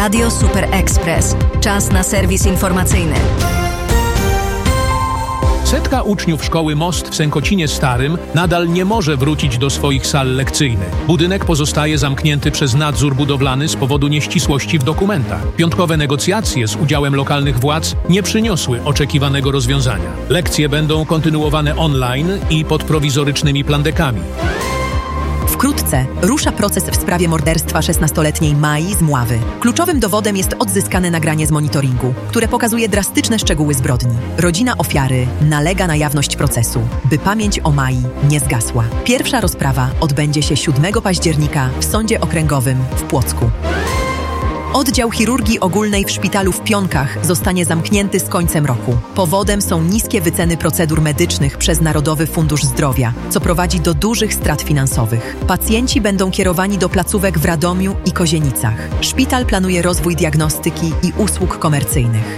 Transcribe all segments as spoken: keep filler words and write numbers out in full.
Radio Super Express. Czas na serwis informacyjny. Setka uczniów szkoły Most w Sękocinie Starym nadal nie może wrócić do swoich sal lekcyjnych. Budynek pozostaje zamknięty przez nadzór budowlany z powodu nieścisłości w dokumentach. Piątkowe negocjacje z udziałem lokalnych władz nie przyniosły oczekiwanego rozwiązania. Lekcje będą kontynuowane online i pod prowizorycznymi plandekami. Wkrótce rusza proces w sprawie morderstwa szesnastoletniej Mai z Mławy. Kluczowym dowodem jest odzyskane nagranie z monitoringu, które pokazuje drastyczne szczegóły zbrodni. Rodzina ofiary nalega na jawność procesu, by pamięć o Mai nie zgasła. Pierwsza rozprawa odbędzie się siódmego października w Sądzie Okręgowym w Płocku. Oddział chirurgii ogólnej w szpitalu w Pionkach zostanie zamknięty z końcem roku. Powodem są niskie wyceny procedur medycznych przez Narodowy Fundusz Zdrowia, co prowadzi do dużych strat finansowych. Pacjenci będą kierowani do placówek w Radomiu i Kozienicach. Szpital planuje rozwój diagnostyki i usług komercyjnych.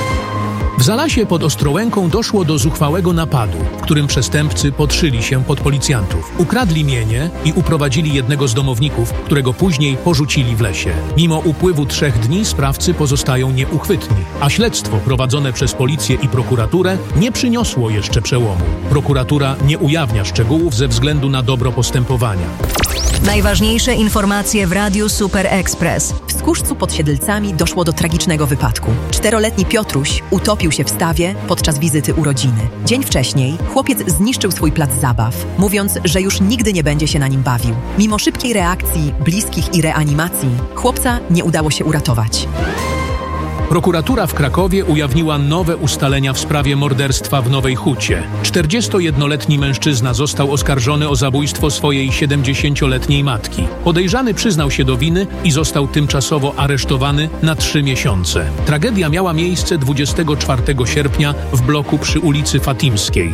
W Zalasie pod Ostrołęką doszło do zuchwałego napadu, w którym przestępcy podszyli się pod policjantów. Ukradli mienie i uprowadzili jednego z domowników, którego później porzucili w lesie. Mimo upływu trzech dni sprawcy pozostają nieuchwytni, a śledztwo prowadzone przez policję i prokuraturę nie przyniosło jeszcze przełomu. Prokuratura nie ujawnia szczegółów ze względu na dobro postępowania. Najważniejsze informacje w Radiu Super Express. W Skurzcu pod Siedlcami doszło do tragicznego wypadku. Czteroletni Piotruś utopił się w stawie podczas wizyty u rodziny. Dzień wcześniej chłopiec zniszczył swój plac zabaw, mówiąc, że już nigdy nie będzie się na nim bawił. Mimo szybkiej reakcji bliskich i reanimacji, chłopca nie udało się uratować. Prokuratura w Krakowie ujawniła nowe ustalenia w sprawie morderstwa w Nowej Hucie. czterdziestojednoletni mężczyzna został oskarżony o zabójstwo swojej siedemdziesięcioletniej matki. Podejrzany przyznał się do winy i został tymczasowo aresztowany na trzy miesiące. Tragedia miała miejsce dwudziestego czwartego sierpnia w bloku przy ulicy Fatimskiej.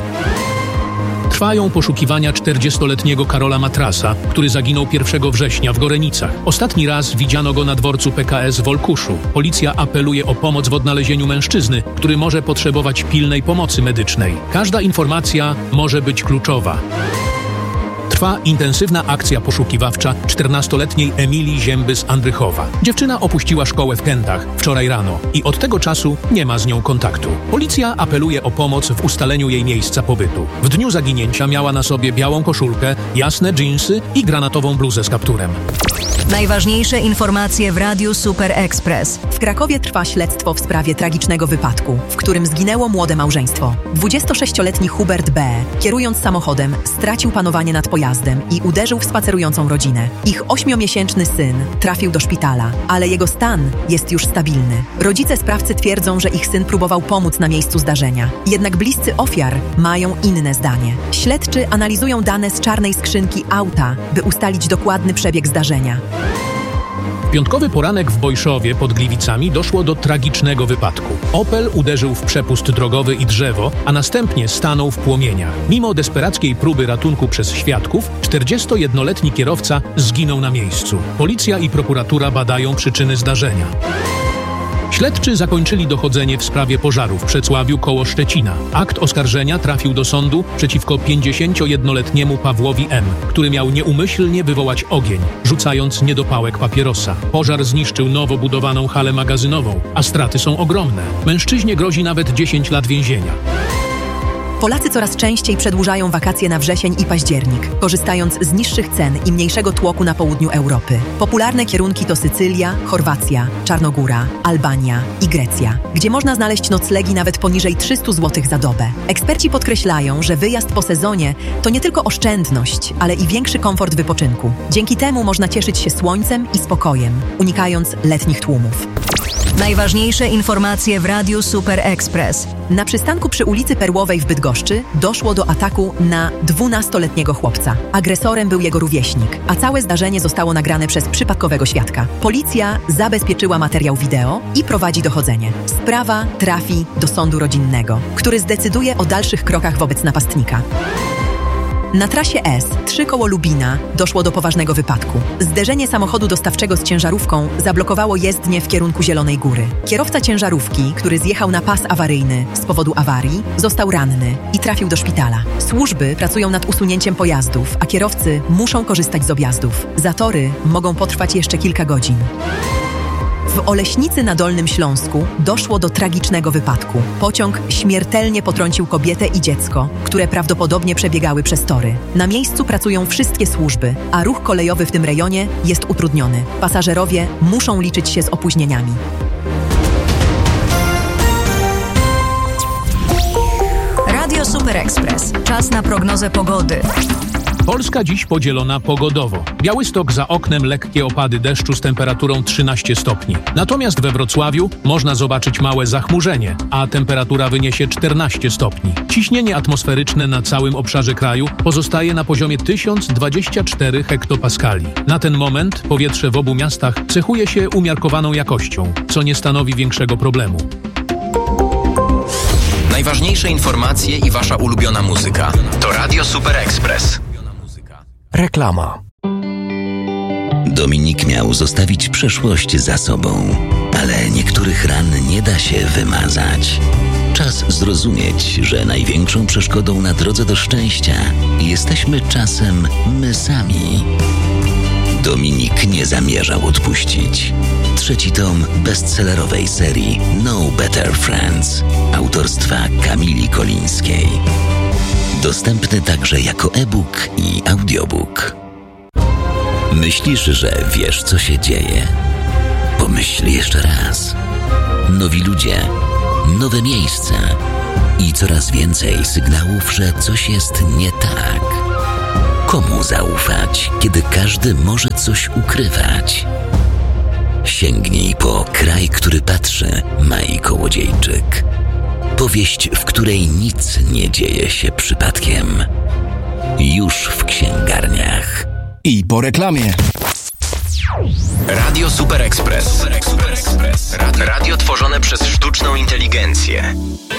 Trwają poszukiwania czterdziestoletniego Karola Matrasa, który zaginął pierwszego września w Gorenicach. Ostatni raz widziano go na dworcu P K S w Olkuszu. Policja apeluje o pomoc w odnalezieniu mężczyzny, który może potrzebować pilnej pomocy medycznej. Każda informacja może być kluczowa. Trwa intensywna akcja poszukiwawcza czternastoletniej Emilii Zięby z Andrychowa. Dziewczyna opuściła szkołę w Kętach wczoraj rano i od tego czasu nie ma z nią kontaktu. Policja apeluje o pomoc w ustaleniu jej miejsca pobytu. W dniu zaginięcia miała na sobie białą koszulkę, jasne dżinsy i granatową bluzę z kapturem. Najważniejsze informacje w Radiu Super Express. W Krakowie trwa śledztwo w sprawie tragicznego wypadku, w którym zginęło młode małżeństwo. dwudziestosześcioletni Hubert B., kierując samochodem, stracił panowanie nad pojazdem i uderzył w spacerującą rodzinę. Ich ośmiomiesięczny syn trafił do szpitala, ale jego stan jest już stabilny. Rodzice sprawcy twierdzą, że ich syn próbował pomóc na miejscu zdarzenia. Jednak bliscy ofiar mają inne zdanie. Śledczy analizują dane z czarnej skrzynki auta, by ustalić dokładny przebieg zdarzenia. W piątkowy poranek w Bojszowie pod Gliwicami doszło do tragicznego wypadku. Opel uderzył w przepust drogowy i drzewo, a następnie stanął w płomieniach. Mimo desperackiej próby ratunku przez świadków, czterdziestojednoletni kierowca zginął na miejscu. Policja i prokuratura badają przyczyny zdarzenia. Śledczy zakończyli dochodzenie w sprawie pożaru w Przecławiu koło Szczecina. Akt oskarżenia trafił do sądu przeciwko pięćdziesięciojednoletniemu Pawłowi M., który miał nieumyślnie wywołać ogień, rzucając niedopałek papierosa. Pożar zniszczył nowo budowaną halę magazynową, a straty są ogromne. Mężczyźnie grozi nawet dziesięć lat więzienia. Polacy coraz częściej przedłużają wakacje na wrzesień i październik, korzystając z niższych cen i mniejszego tłoku na południu Europy. Popularne kierunki to Sycylia, Chorwacja, Czarnogóra, Albania i Grecja, gdzie można znaleźć noclegi nawet poniżej trzysta złotych za dobę. Eksperci podkreślają, że wyjazd po sezonie to nie tylko oszczędność, ale i większy komfort wypoczynku. Dzięki temu można cieszyć się słońcem i spokojem, unikając letnich tłumów. Najważniejsze informacje w Radiu Super Express. Na przystanku przy ulicy Perłowej w Bydgoszczy doszło do ataku na dwunastoletniego chłopca. Agresorem był jego rówieśnik, a całe zdarzenie zostało nagrane przez przypadkowego świadka. Policja zabezpieczyła materiał wideo i prowadzi dochodzenie. Sprawa trafi do sądu rodzinnego, który zdecyduje o dalszych krokach wobec napastnika. Na trasie S, trzy koło Lubina, doszło do poważnego wypadku. Zderzenie samochodu dostawczego z ciężarówką zablokowało jezdnię w kierunku Zielonej Góry. Kierowca ciężarówki, który zjechał na pas awaryjny z powodu awarii, został ranny i trafił do szpitala. Służby pracują nad usunięciem pojazdów, a kierowcy muszą korzystać z objazdów. Zatory mogą potrwać jeszcze kilka godzin. W W Oleśnicy na Dolnym Śląsku doszło do tragicznego wypadku. Pociąg śmiertelnie potrącił kobietę i dziecko, które prawdopodobnie przebiegały przez tory. Na miejscu pracują wszystkie służby, a ruch kolejowy w tym rejonie jest utrudniony. Pasażerowie muszą liczyć się z opóźnieniami. Radio Super Express. Czas na prognozę pogody. Polska dziś podzielona pogodowo. Białystok za oknem lekkie opady deszczu z temperaturą trzynaście stopni. Natomiast we Wrocławiu można zobaczyć małe zachmurzenie, a temperatura wyniesie czternaście stopni. Ciśnienie atmosferyczne na całym obszarze kraju pozostaje na poziomie tysiąc dwadzieścia cztery hektopaskali. Na ten moment powietrze w obu miastach cechuje się umiarkowaną jakością, co nie stanowi większego problemu. Najważniejsze informacje i wasza ulubiona muzyka. To Radio Super Express. Reklama. Dominik miał zostawić przeszłość za sobą, ale niektórych ran nie da się wymazać. Czas zrozumieć, że największą przeszkodą na drodze do szczęścia jesteśmy czasem my sami. Dominik nie zamierzał odpuścić. Trzeci tom bestsellerowej serii No Better Friends autorstwa Kamili Kolińskiej. Dostępny także jako e-book i audiobook. Myślisz, że wiesz, co się dzieje? Pomyśl jeszcze raz. Nowi ludzie, nowe miejsca i coraz więcej sygnałów, że coś jest nie tak. Komu zaufać, kiedy każdy może coś ukrywać? Sięgnij po Kraj, który patrzy, Mai Kołodziejczyk. Powieść, w której nic nie dzieje się przypadkiem. Już w księgarniach. I po reklamie. Radio Super Express. Radio tworzone przez sztuczną inteligencję.